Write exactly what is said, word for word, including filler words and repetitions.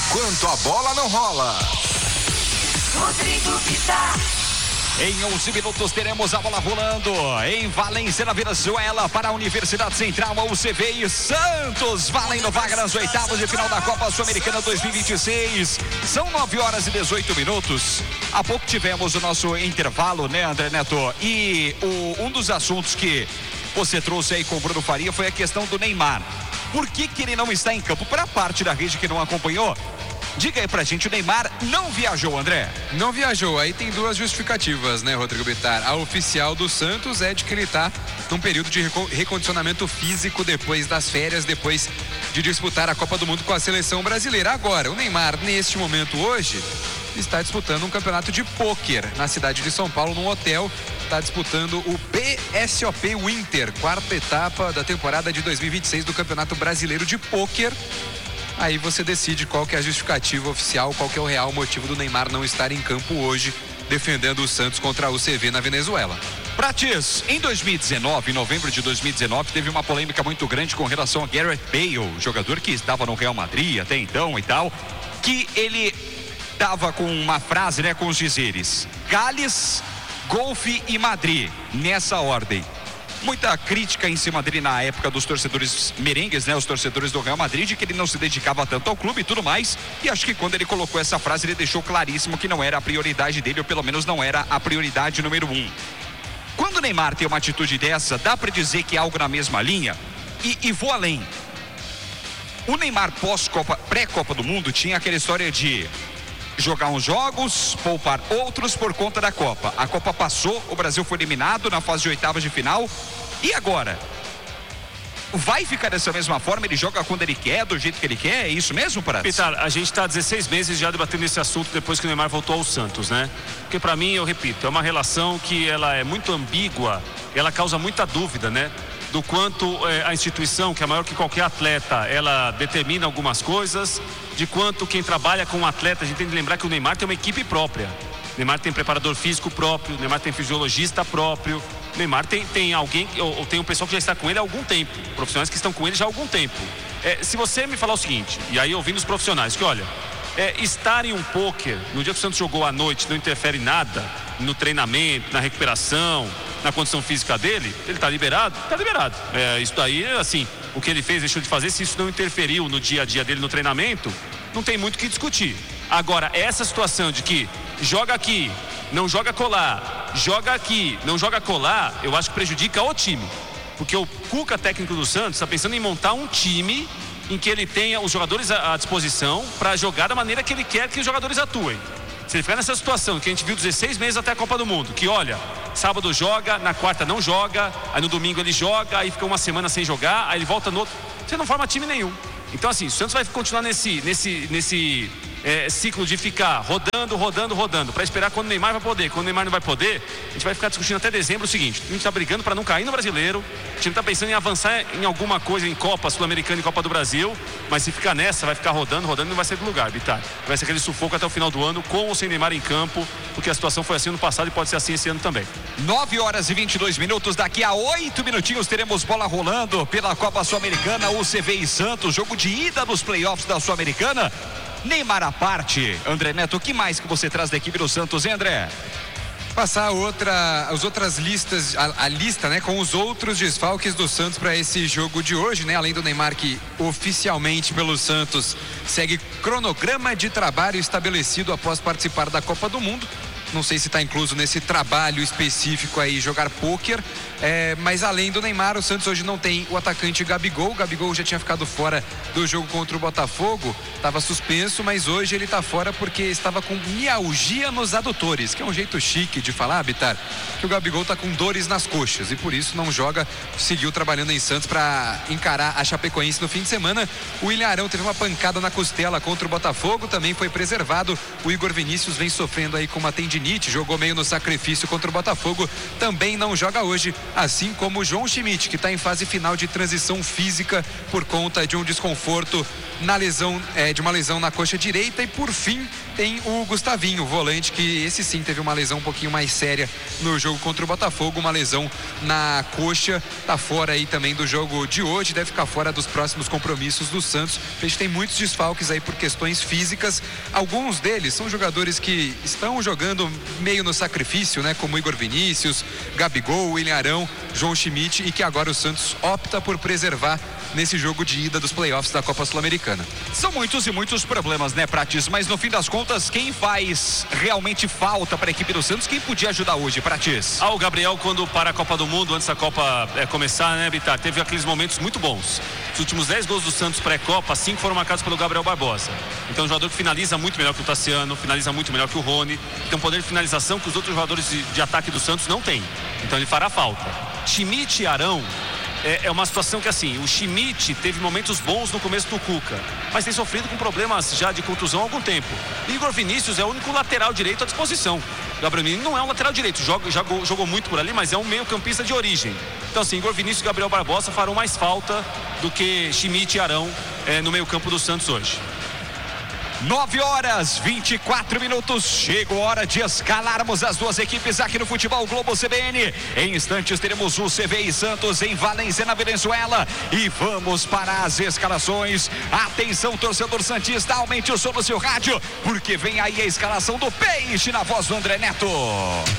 enquanto a bola não rola. Rodrigo Vitar. Em onze minutos teremos a bola rolando em Valência, na Venezuela, para a Universidade Central, a U C V e Santos, valendo vaga nas oitavas de final da Copa Sul-Americana dois mil e vinte e seis. São nove horas e dezoito minutos. Há pouco tivemos o nosso intervalo, né, André Neto? E o, um dos assuntos que você trouxe aí com o Bruno Faria foi a questão do Neymar. Por que que ele não está em campo? Para a parte da rede que não acompanhou, diga aí pra gente, o Neymar não viajou, André? Não viajou, aí tem duas justificativas, né, Rodrigo Bitar? A oficial do Santos é de que ele tá num período de recondicionamento físico depois das férias, depois de disputar a Copa do Mundo com a seleção brasileira. Agora, o Neymar, neste momento hoje, está disputando um campeonato de pôquer na cidade de São Paulo, num hotel. Está disputando o B S O P Winter, quarta etapa da temporada de dois mil e vinte e seis do Campeonato Brasileiro de Pôquer. Aí você decide qual que é a justificativa oficial, qual que é o real motivo do Neymar não estar em campo hoje, defendendo o Santos contra a U C V na Venezuela. Prates, em dois mil e dezenove, em novembro de dois mil e dezenove, teve uma polêmica muito grande com relação a Gareth Bale, jogador que estava no Real Madrid até então e tal, que ele estava com uma frase, né, com os dizeres: Gales, Golfe e Madrid, nessa ordem. Muita crítica em cima dele na época dos torcedores merengues, né? Os torcedores do Real Madrid, de que ele não se dedicava tanto ao clube e tudo mais. E acho que quando ele colocou essa frase, ele deixou claríssimo que não era a prioridade dele, ou pelo menos não era a prioridade número um. Quando o Neymar tem uma atitude dessa, dá pra dizer que é algo na mesma linha? E, e vou além. O Neymar pós-Copa, pré-Copa do Mundo, tinha aquela história de jogar uns jogos, poupar outros por conta da Copa. A Copa passou, o Brasil foi eliminado na fase de oitavas de final. E agora? Vai ficar dessa mesma forma? Ele joga quando ele quer, do jeito que ele quer? É isso mesmo, Pará? Pitar, a gente está há dezesseis meses já debatendo esse assunto depois que o Neymar voltou ao Santos, né? Porque para mim, eu repito, é uma relação que ela é muito ambígua, ela causa muita dúvida, né? Do quanto é, a instituição, que é maior que qualquer atleta, ela determina algumas coisas, de quanto quem trabalha com um atleta, a gente tem que lembrar que o Neymar tem uma equipe própria. O Neymar tem preparador físico próprio, o Neymar tem fisiologista próprio, o Neymar tem, tem alguém, ou, ou tem um pessoal que já está com ele há algum tempo, profissionais que estão com ele já há algum tempo. É, se você me falar o seguinte, e aí ouvindo os profissionais, que olha, é, estar em um pôquer, no dia que o Santos jogou à noite, não interfere nada no treinamento, na recuperação, na condição física dele, ele está liberado? Está liberado. É, isso daí, assim, o que ele fez, deixou de fazer, se isso não interferiu no dia a dia dele no treinamento, não tem muito o que discutir. Agora, essa situação de que joga aqui, não joga colar, joga aqui, não joga colar, eu acho que prejudica o time. Porque o Cuca, técnico do Santos, está pensando em montar um time em que ele tenha os jogadores à disposição para jogar da maneira que ele quer que os jogadores atuem. Se ele ficar nessa situação que a gente viu dezesseis meses até a Copa do Mundo, que olha, sábado joga, na quarta não joga, aí no domingo ele joga, aí fica uma semana sem jogar, aí ele volta no outro, você não forma time nenhum. Então assim, o Santos vai continuar nesse, nesse, nesse é, ciclo de ficar rodando, rodando, rodando, para esperar quando o Neymar vai poder. Quando o Neymar não vai poder, a gente vai ficar discutindo até dezembro o seguinte: a gente está brigando para não cair no Brasileiro, a gente está pensando em avançar em alguma coisa em Copa Sul-Americana e Copa do Brasil, mas se ficar nessa, vai ficar rodando, rodando, não vai sair do lugar, Bitar. Vai ser aquele sufoco até o final do ano, com ou sem Neymar em campo, porque a situação foi assim no passado e pode ser assim esse ano também. nove horas e vinte e dois minutos, daqui a oito minutinhos teremos bola rolando pela Copa Sul-Americana, U C V e Santos, jogo de ida nos playoffs da Sul-Americana. Neymar à parte, André Neto, o que mais que você traz da equipe do Santos, hein, André? Passar outra, as outras listas, a, a lista, né, com os outros desfalques do Santos para esse jogo de hoje, né? Além do Neymar, que oficialmente pelo Santos segue cronograma de trabalho estabelecido após participar da Copa do Mundo. Não sei se está incluso nesse trabalho específico aí jogar pôquer, é, mas além do Neymar, o Santos hoje não tem o atacante Gabigol. O Gabigol já tinha ficado fora do jogo contra o Botafogo, estava suspenso, mas hoje ele está fora porque estava com mialgia nos adutores, que é um jeito chique de falar, Bitar, que o Gabigol está com dores nas coxas e por isso não joga, seguiu trabalhando em Santos para encarar a Chapecoense no fim de semana. O William Arão teve uma pancada na costela contra o Botafogo, também foi preservado. O Igor Vinícius vem sofrendo aí com uma tendinite tendinite, jogou meio no sacrifício contra o Botafogo, também não joga hoje, assim como o João Schmidt, que está em fase final de transição física por conta de um desconforto na lesão, é, de uma lesão na coxa direita. E por fim tem o Gustavinho, o volante, que esse sim teve uma lesão um pouquinho mais séria no jogo contra o Botafogo, uma lesão na coxa, tá fora aí também do jogo de hoje, deve ficar fora dos próximos compromissos do Santos. A gente tem muitos desfalques aí por questões físicas, alguns deles são jogadores que estão jogando meio no sacrifício, né, como Igor Vinícius, Gabigol, William Arão, João Schmidt, e que agora o Santos opta por preservar nesse jogo de ida dos playoffs da Copa Sul-Americana. São muitos e muitos problemas, né, Prates? Mas no fim das contas, quem faz realmente falta para a equipe do Santos? Quem podia ajudar hoje, Prates? Ah, o Gabriel, quando para a Copa do Mundo, antes da Copa é, começar, né, Bitar, teve aqueles momentos muito bons. Os últimos dez gols do Santos pré-Copa, cinco foram marcados pelo Gabriel Barbosa. Então, um jogador que finaliza muito melhor que o Tassiano, finaliza muito melhor que o Rony, tem um poder de finalização que os outros jogadores de, de ataque do Santos não têm. Então, ele fará falta. Schmidt e Arão, É, é uma situação que, assim, o Schmidt teve momentos bons no começo do Cuca, mas tem sofrido com problemas já de contusão há algum tempo. Igor Vinícius é o único lateral direito à disposição. Gabriel Menino não é um lateral direito, joga, jogou, jogou muito por ali, mas é um meio campista de origem. Então, assim, Igor Vinícius e Gabriel Barbosa farão mais falta do que Schmidt e Arão é, no meio campo do Santos hoje. nove horas, vinte e quatro minutos. Chegou a hora de escalarmos as duas equipes aqui no Futebol Globo C B N. Em instantes teremos o C V e Santos em Valência, na Venezuela. E vamos para as escalações. Atenção, torcedor santista, aumente o som do seu rádio, porque vem aí a escalação do Peixe na voz do André Neto.